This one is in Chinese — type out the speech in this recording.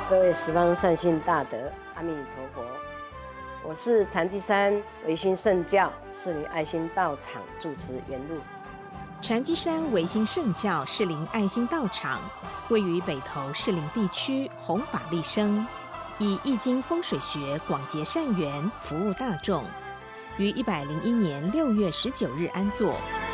各位十方善心大德，阿弥陀佛！我是禅机山维新圣教士林爱心道场住持圆露。 禅机山维新圣教士林爱心道场位于北投士林地区弘法利生，以易经风水学广结善缘，服务大众。于101年6月19日安座。